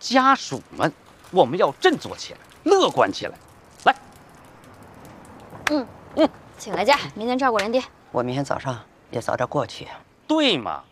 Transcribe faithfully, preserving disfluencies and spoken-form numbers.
家属们，我们要振作起来，乐观起来。来， 嗯嗯，请了假，明天照顾人爹。 我明天早上也早点过去。 对嘛？